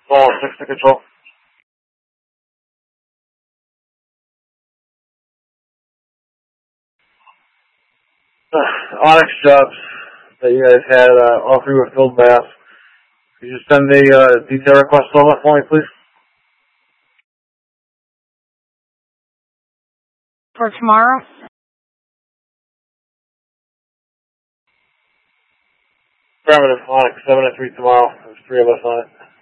Call 6 to control. Onyx jobs that you guys had, all three were filled by us. Could you send the detail request over for me, please? For tomorrow? Affirmative, Onyx, 7 to 3 tomorrow. There's three of us on it.